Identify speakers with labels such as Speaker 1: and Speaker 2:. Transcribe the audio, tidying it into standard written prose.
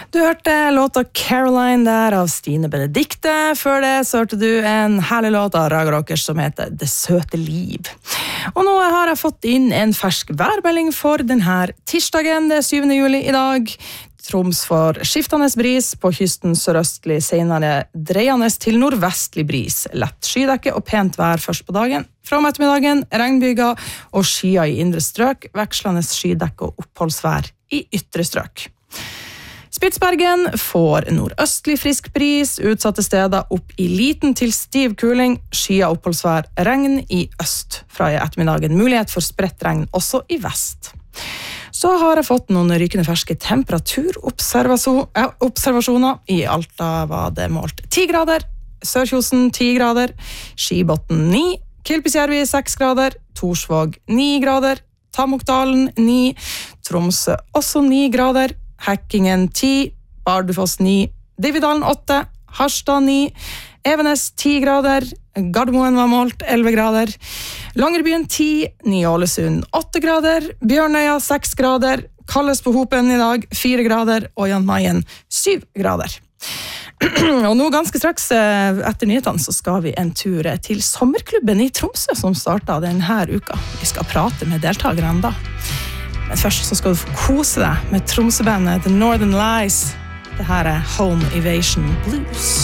Speaker 1: Du hørte låta Caroline der av Stine Benedikte. Før det så hørte du en herlig låt av Raga Rockers som heter Det søte liv. Og nå har jeg fått inn en fersk værmelding for denne tirsdagen, det 7. juli i dag. Troms for skiftende bris på kysten sørøstlig, senere dreiende til nordvestlig bris. Lett skydekke og pent vær først på dagen. Fra om ettermiddagen, regnbyger og skyer i indre strøk, vekslende skydekke og oppholdsvær i ytre strøk. Spitsbergen får nordøstlig frisk bris, utsatte steder opp i liten til stiv kuling, skyer oppholdsvær, regn i øst. Fra i ettermiddagen mulighet for spredt regn også i vest. Så har jeg fått noen rykende ferske temperaturopservasjoner. I Alta var det målt 10 grader, Sørkjosen 10 grader, Skibotn 9, Kilpisjärvi 6 grader, Torsvåg 9 grader, Tamokdalen 9, Tromsø også 9 grader, Hekkingen 10, Bardufoss 9, Dividalen 8, Harstad 9, Evenes 10 grader, Gardermoen var målt 11 grader, Longyearbyen 10, Ny-Ålesund 8 grader, Bjørnøya 6 grader, Kalles på Hopen i dag 4 grader, og Jan Mayen 7 grader. Og nå ganske straks etter nyhetene så skal vi en tur til sommerklubben i Tromsø som startet denne uka. Vi skal prate med deltakerne da. Men først så skal du få kose deg med Tromsø-bandet The Northern Lies. Det her Home Evasion Blues.